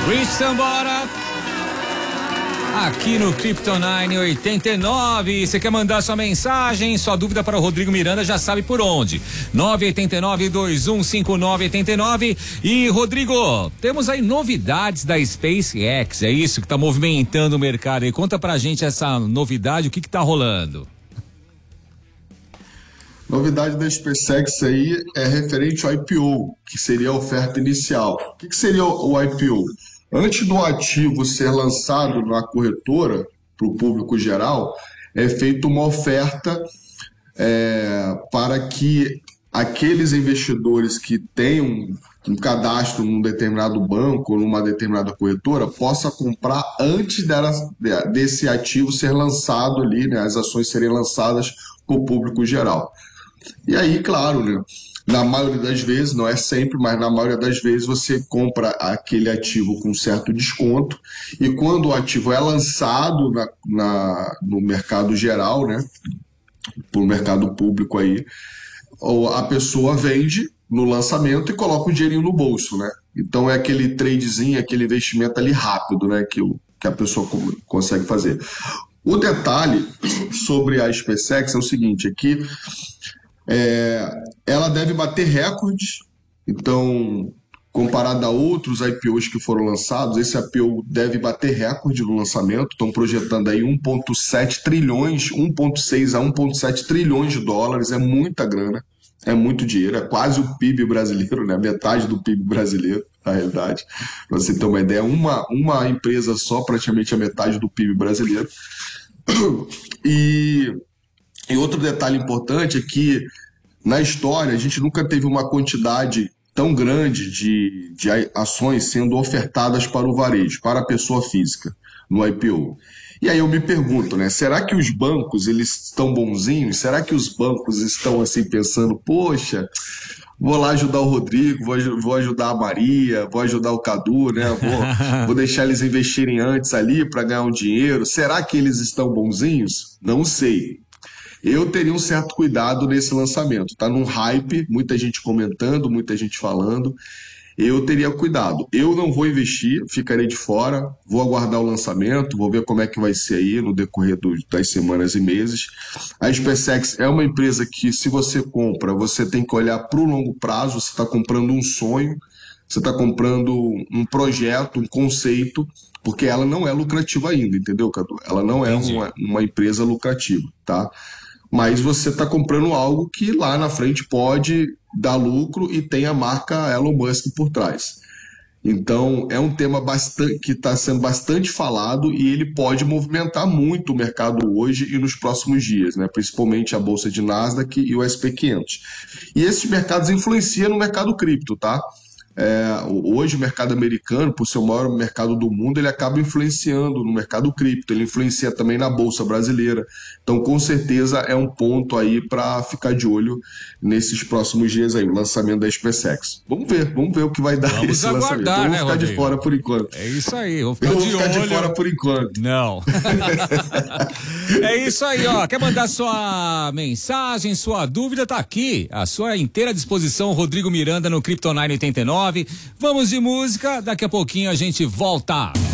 Rich Sambora. Aqui no Kryptonite 89, você quer mandar sua mensagem, sua dúvida para o Rodrigo Miranda, já sabe por onde, 989-2159-89. E Rodrigo, temos aí novidades da SpaceX, é isso que tá movimentando o mercado aí, conta pra gente essa novidade, o que tá rolando? Novidade da SpaceX aí é referente ao IPO, que seria a oferta inicial. O que seria o IPO? Antes do ativo ser lançado na corretora para o público geral, é feita uma oferta para que aqueles investidores que tenham um cadastro num determinado banco ou numa determinada corretora possa comprar antes desse ativo ser lançado ali, né, as ações serem lançadas para o público geral. E aí, claro, né, na maioria das vezes, não é sempre, mas na maioria das vezes você compra aquele ativo com certo desconto e quando o ativo é lançado no mercado geral, né, para o mercado público aí, a pessoa vende no lançamento e coloca o dinheirinho no bolso, né? Então é aquele tradezinho, aquele investimento ali rápido, né, que a pessoa consegue fazer. O detalhe sobre a SpaceX é o seguinte, é que ela deve bater recordes, então, comparado a outros IPOs que foram lançados, esse IPO deve bater recorde no lançamento, estão projetando aí 1,7 trilhões, 1,6 a 1,7 trilhões de dólares, é muita grana, é muito dinheiro, é quase o PIB brasileiro, né? Metade do PIB brasileiro, na realidade, para você ter uma ideia, uma empresa só, praticamente a metade do PIB brasileiro. E outro detalhe importante é que, na história, a gente nunca teve uma quantidade tão grande de ações sendo ofertadas para o varejo, para a pessoa física, no IPO. E aí eu me pergunto, né, será que os bancos, eles estão bonzinhos? Será que os bancos estão assim pensando, poxa, vou lá ajudar o Rodrigo, vou ajudar a Maria, vou ajudar o Cadu, né, vou deixar eles investirem antes ali para ganhar um dinheiro? Será que eles estão bonzinhos? Não sei. Eu teria um certo cuidado nesse lançamento. Tá num hype, muita gente comentando, muita gente falando. Eu teria cuidado. Eu não vou investir, ficarei de fora, vou aguardar o lançamento, vou ver como é que vai ser aí no decorrer das semanas e meses. A SpaceX é uma empresa que, se você compra, você tem que olhar para o longo prazo, você está comprando um sonho, você está comprando um projeto, um conceito, porque ela não é lucrativa ainda, entendeu, Cadu? Ela não é uma empresa lucrativa, tá? Mas você está comprando algo que lá na frente pode dar lucro e tem a marca Elon Musk por trás. Então, é um tema que está sendo bastante falado e ele pode movimentar muito o mercado hoje e nos próximos dias, né? Principalmente a Bolsa de Nasdaq e o SP500. E esses mercados influenciam no mercado cripto, tá? Hoje o mercado americano, por ser o maior mercado do mundo, ele acaba influenciando no mercado cripto, ele influencia também na Bolsa brasileira. Então, com certeza, é um ponto aí para ficar de olho nesses próximos dias aí, o lançamento da SpaceX. Vamos ver o que vai dar esse lançamento. Então, eu vou ficar de fora por enquanto. É isso aí, vou ficar de fora por enquanto. Não. É isso aí, ó. Quer mandar sua mensagem, sua dúvida, tá aqui. À sua inteira disposição, Rodrigo Miranda no Kryptonite 89. Vamos de música, daqui a pouquinho a gente volta.